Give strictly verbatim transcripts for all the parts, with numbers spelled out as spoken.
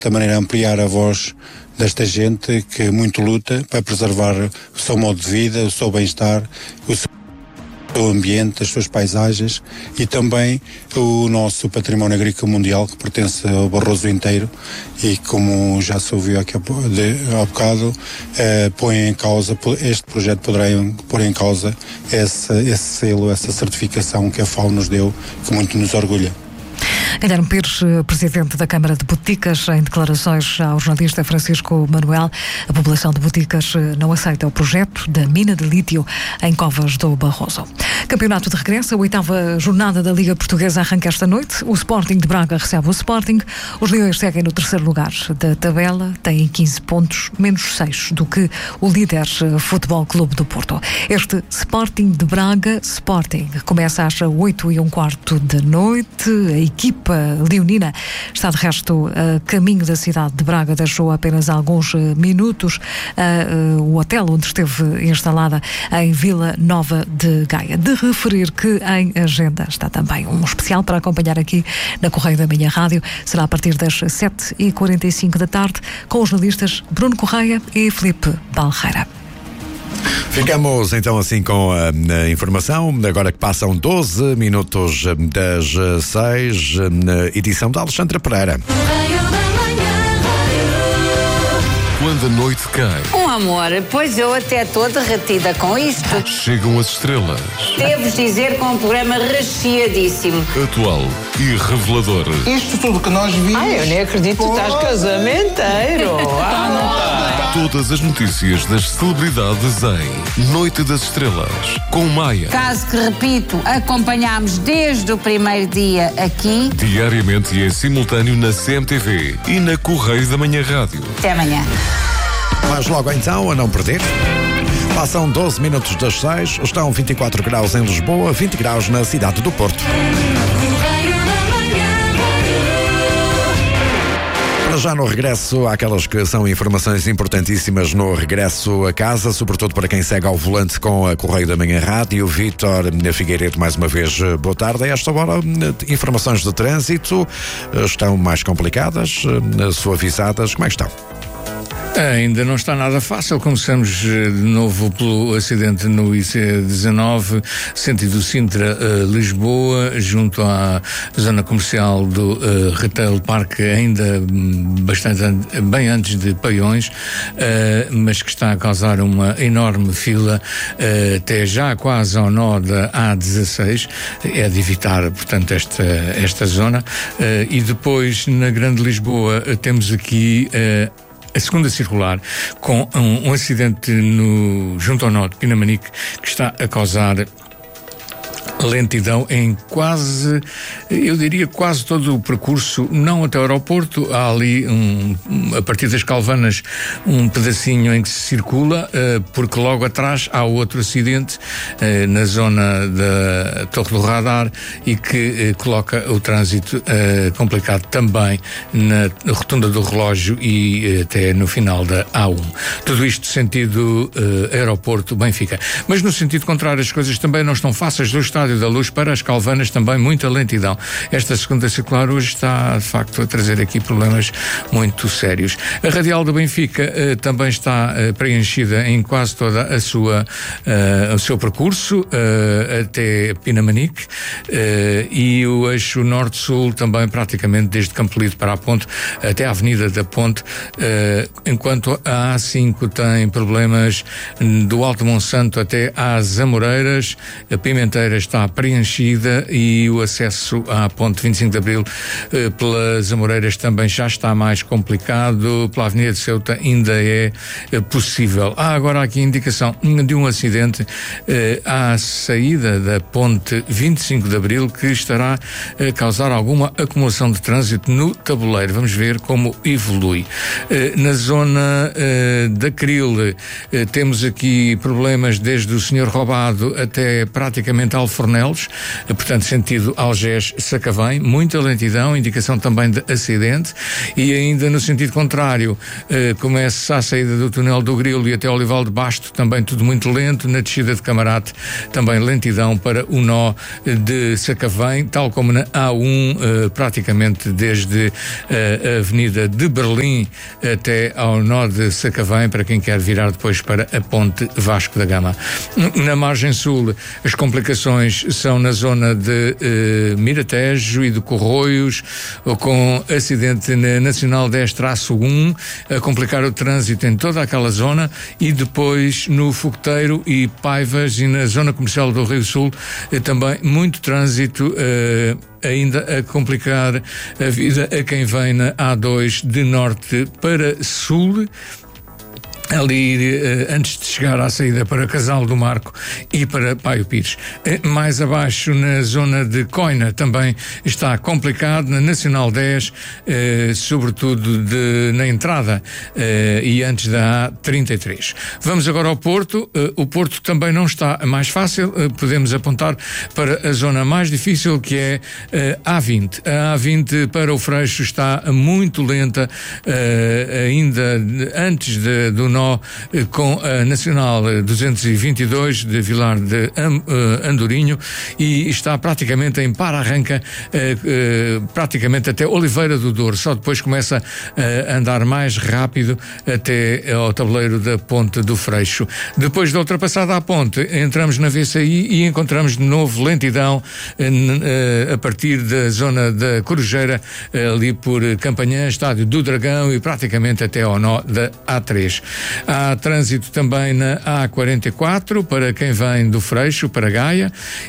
da maneira ampliar a voz desta gente que muito luta para preservar o seu modo de vida, o seu bem-estar, o seu ambiente, as suas paisagens e também o nosso património agrícola mundial que pertence ao Barroso inteiro e, como já se ouviu aqui há bocado, eh, põe em causa, este projeto poderá pôr em causa esse, esse selo, essa certificação que a FAO nos deu, que muito nos orgulha. Guilherme Pires, presidente da Câmara de Boticas, em declarações ao jornalista Francisco Manuel, a população de Boticas não aceita o projeto da mina de lítio em Covas do Barroso. Campeonato de regresso, a oitava jornada da Liga Portuguesa arranca esta noite. O Sporting de Braga recebe o Sporting. Os Leões seguem no terceiro lugar da tabela, têm quinze pontos, menos seis do que o líder Futebol Clube do Porto. Este Sporting de Braga, Sporting, começa às oito e um quarto da noite. A equipa leonina está de resto a caminho da cidade de Braga, deixou apenas alguns minutos uh, uh, o hotel onde esteve instalada em Vila Nova de Gaia. De referir que em agenda está também um especial para acompanhar aqui na Correio da Manhã Rádio. Será a partir das sete e quarenta e cinco da tarde com os jornalistas Bruno Correia e Filipe Balreira. Ficamos então assim com a, a informação, agora que passam doze minutos das seis, edição de Alexandra Pereira. Quando a noite cai. Um amor, pois eu até estou derretida com isto. Chegam as estrelas. Devo dizer que é um programa recheadíssimo. Atual e revelador. Isto tudo que nós vimos. Ai, eu nem acredito que tu estás casamenteiro. Ah, não está. Todas as notícias das celebridades em Noite das Estrelas, com Maia. Caso que, repito, acompanhámos desde o primeiro dia aqui. Diariamente e em simultâneo na C M T V e na Correio da Manhã Rádio. Até amanhã. Mas logo então, a não perder, passam doze minutos das seis, estão vinte e quatro graus em Lisboa, vinte graus na cidade do Porto. Para já no regresso, há aquelas que são informações importantíssimas no regresso a casa, sobretudo para quem segue ao volante com a Correio da Manhã Rádio. Vítor Figueiredo, mais uma vez, boa tarde. A esta hora, informações de trânsito estão mais complicadas, suavizadas, como é que estão? Ainda não está nada fácil. Começamos de novo pelo acidente no I C dezanove, sentido Sintra-Lisboa, junto à zona comercial do uh, Retail Park, ainda bastante an- bem antes de Paiões, uh, mas que está a causar uma enorme fila uh, até já quase ao nó da A dezasseis. É de evitar, portanto, esta, esta zona. Uh, e depois, na Grande Lisboa, uh, temos aqui uh, a segunda circular, com um, um acidente no, junto ao nó de Pinamanique, que está a causar lentidão em quase, eu diria quase todo o percurso, não até o aeroporto. Há ali, um, a partir das Calvanas, um pedacinho em que se circula, uh, porque logo atrás há outro acidente uh, na zona da Torre do Radar e que uh, coloca o trânsito uh, complicado também na Rotunda do Relógio e uh, até no final da A um. Tudo isto sentido uh, aeroporto Benfica. Mas no sentido contrário, as coisas também não estão fáceis. Do Estádio da Luz para as Calvanas também muita lentidão. Esta segunda circular hoje está de facto a trazer aqui problemas muito sérios. A Radial do Benfica uh, também está uh, preenchida em quase toda a sua uh, o seu percurso uh, até Pinamanique, uh, e o eixo norte-sul também praticamente desde Campolide para a Ponte até a Avenida da Ponte, uh, enquanto a A cinco tem problemas do Alto Monsanto até às Amoreiras. A Pimenteira está preenchida e o acesso à Ponte vinte e cinco de Abril eh, pelas Amoreiras também já está mais complicado. Pela Avenida de Ceuta ainda é eh, possível. Há agora aqui indicação de um acidente eh, à saída da Ponte vinte e cinco de Abril que estará a causar alguma acumulação de trânsito no tabuleiro. Vamos ver como evolui. Eh, na zona eh, da Cril eh, temos aqui problemas desde o Senhor Roubado até praticamente Alfornado. Tornelos, portanto, sentido Algés-Sacavém, muita lentidão, indicação também de acidente, e ainda no sentido contrário, eh, começa a saída do túnel do Grilo e até Olival de Basto, também tudo muito lento, na descida de Camarate, também lentidão para o nó de Sacavém, tal como na A um, eh, praticamente desde eh, a Avenida de Berlim até ao nó de Sacavém, para quem quer virar depois para a Ponte Vasco da Gama. Na margem sul, as complicações são na zona de eh, Miratejo e de Corroios, com acidente na Nacional dez traço um, a complicar o trânsito em toda aquela zona, e depois no Fogoteiro e Paivas e na zona comercial do Rio Sul, eh, também muito trânsito, eh, ainda a complicar a vida a quem vem na A dois de norte para sul, ali eh, antes de chegar à saída para Casal do Marco e para Paio Pires. Eh, mais abaixo, na zona de Coina, também está complicado, na Nacional dez, eh, sobretudo de, na entrada eh, e antes da A trinta e três. Vamos agora ao Porto. Eh, o Porto também não está mais fácil, eh, podemos apontar para a zona mais difícil, que é eh, A vinte. A A vinte para o Freixo está muito lenta, eh, ainda antes de, do nó com a Nacional duzentos e vinte e dois de Vilar de Andorinho, e está praticamente em para-arranca, eh, eh, praticamente até Oliveira do Douro. Só depois começa a andar mais rápido até ao tabuleiro da Ponte do Freixo. Depois da ultrapassada à ponte, entramos na V C I e encontramos de novo lentidão eh, a partir da zona da Corujeira, ali por Campanhã, Estádio do Dragão, e praticamente até ao nó da A três. Há trânsito também na A quarenta e quatro para quem vem do Freixo para Gaia,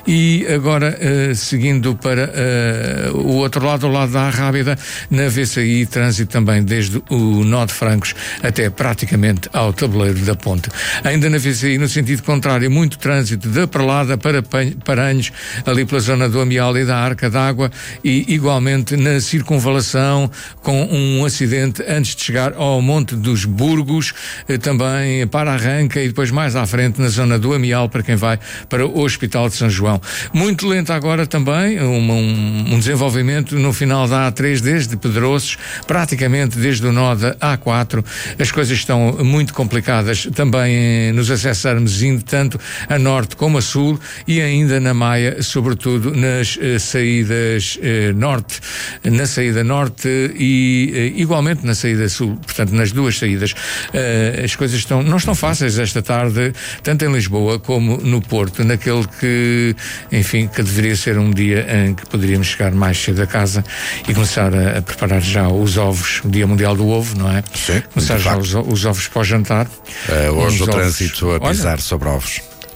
e agora uh, seguindo para uh, o outro lado, ao lado da Arrábida, na V C I, trânsito também desde o nó de Francos até praticamente ao tabuleiro da ponte. Ainda na V C I, no sentido contrário, muito trânsito da Perlada para Paranhos, ali pela zona do Amial e da Arca d'Água, e igualmente na circunvalação, com um acidente antes de chegar ao Monte dos Burgos, também para Arranca, e depois mais à frente na zona do Amial para quem vai para o Hospital de São João. Muito lento agora também um, um, um desenvolvimento no final da A três, desde Pedroços, praticamente desde o nó da A quatro. As coisas estão muito complicadas também nos acessos a Hermesinde, tanto a norte como a sul, e ainda na Maia, sobretudo nas eh, saídas eh, norte, na saída norte e eh, igualmente na saída sul, portanto nas duas saídas. Uh, as coisas estão, não estão fáceis esta tarde, tanto em Lisboa como no Porto, naquele que, enfim, que deveria ser um dia em que poderíamos chegar mais cedo a casa e começar a, a preparar já os ovos, o Dia Mundial do Ovo, não é? Sim, começar já os, os ovos para o jantar. Uh, hoje o ovos. Trânsito a pisar. Olha, sobre ovos.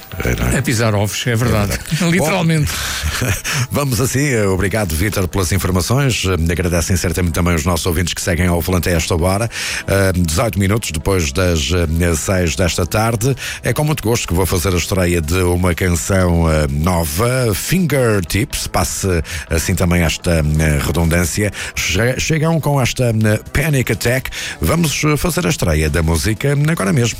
A pisar ovos, é verdade, é verdade. Literalmente. Bom, vamos assim, obrigado, Vítor, pelas informações. Agradecem certamente também os nossos ouvintes que seguem ao volante a esta hora. Uh, dezoito minutos depois das uh, seis desta tarde. É com muito gosto que vou fazer a estreia de uma canção uh, nova, Fingertips, passe assim também esta uh, redundância. Che- chegam com esta uh, Panic Attack. Vamos fazer a estreia da música agora mesmo.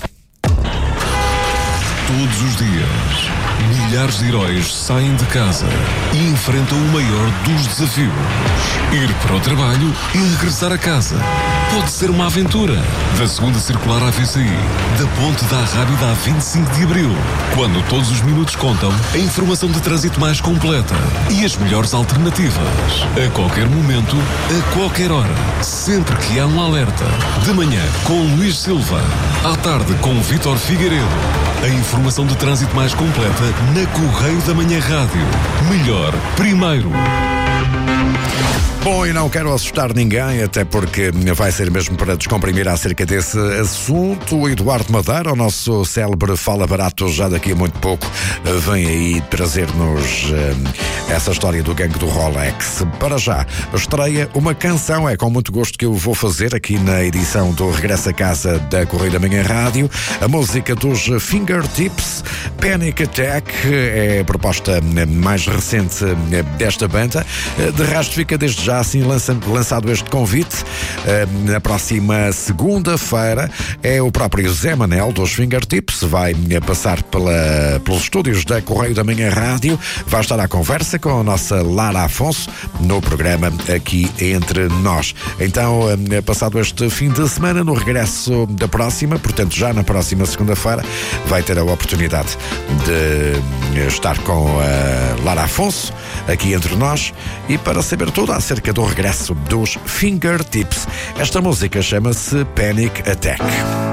Todos os dias, milhares de heróis saem de casa e enfrentam o maior dos desafios. Ir para o trabalho e regressar a casa. Pode ser uma aventura. Da segunda circular à V C I, da ponte da Arrábida a vinte e cinco de abril, quando todos os minutos contam, a informação de trânsito mais completa e as melhores alternativas. A qualquer momento, a qualquer hora, sempre que há um alerta. De manhã, com Luís Silva. À tarde, com Vítor Figueiredo. A informação de trânsito mais completa na Correio da Manhã Rádio. Melhor primeiro. Bom, e não quero assustar ninguém, até porque vai ser mesmo para descomprimir acerca desse assunto. O Eduardo Madeira, o nosso célebre Fala Barato, já daqui a muito pouco vem aí trazer-nos uh, essa história do gangue do Rolex. Para já, estreia uma canção, é com muito gosto que eu vou fazer aqui na edição do Regresso a Casa da Correio da Manhã Rádio. A música dos Fingertips, Panic Attack, é a proposta mais recente desta banda. De resto, fica desde já está assim lança, lançado este convite. Uh, na próxima segunda-feira é o próprio Zé Manel dos Fingertips, vai passar pela, pelos estúdios da Correio da Manhã Rádio, vai estar à conversa com a nossa Lara Afonso no programa Aqui Entre Nós. Então, uh, passado este fim de semana, no regresso da próxima, portanto já na próxima segunda-feira, vai ter a oportunidade de estar com a Lara Afonso aqui entre nós e para saber tudo acerca do regresso dos Fingertips. Esta música chama-se Panic Attack.